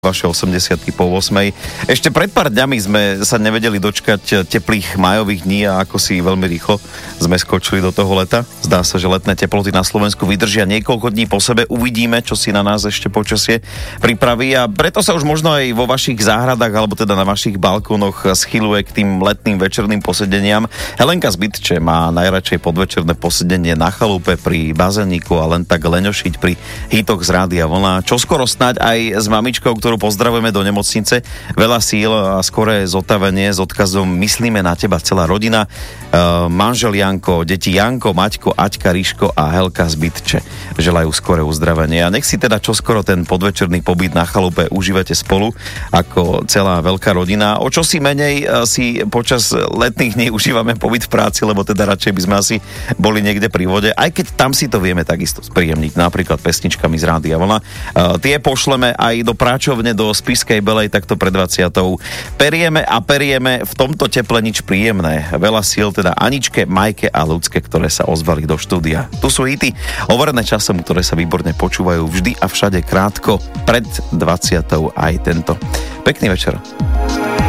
vaše 80 po 8. Ešte pred pár dňami sme sa nevedeli dočkať teplých májových dní a ako si veľmi rýchlo sme skočili do toho leta. Zdá sa, že letné teploty na Slovensku vydržia niekoľko dní po sebe. Uvidíme, čo si na nás ešte počasie pripraví a preto sa už možno aj vo vašich záhradách alebo teda na vašich balkónoch schyluje k tým letným večerným posedeniam. Helenka z Bytče má najradšej podvečerné posedenie na chalupe pri bazéniku a len tak leňošiť pri hitoch z Rádia Vlna. Čoskoro snáď aj s mamičkou, ktorú pozdravujeme do nemocnice. Veľa síl a skoré zotavenie s odkazom myslíme na teba celá rodina. Manžel Janko, deti Janko, Maťko, Aťka, Ríško a Helka z Bytče želajú skoré uzdravenie. A nech si teda čoskoro ten podvečerný pobyt na chalupe užívate spolu ako celá veľká rodina. O čo si menej si počas letných dní užívame pobyt v práci, lebo teda radšej by sme asi boli niekde pri vode, aj keď tam si to vieme takisto spríjemniť, napríklad pesničkami z Rádia Vlna. Tie pošleme aj do práčovne do Spišskej Belej takto pred 20. Perieme a perieme v tomto teple nič príjemné. Veľa síl teda Aničke, Majke a Ľudske, ktoré sa ozvali do štúdia. Tu sú hity overené časom, ktoré sa výborne počúvajú vždy a všade krátko pred 20. aj tento. Pekný večer.